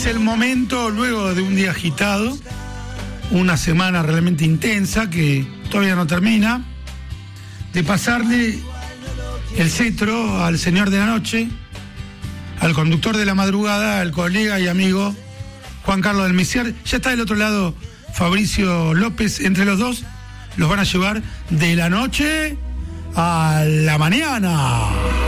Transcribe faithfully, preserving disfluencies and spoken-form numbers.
el momento, luego de un día agitado, una semana realmente intensa que todavía no termina, de pasarle el cetro al señor de la noche, al conductor de la madrugada, al colega y amigo Juan Carlos del Misier. Ya está del otro lado Fabricio López. Entre los dos los van a llevar de la noche a la mañana.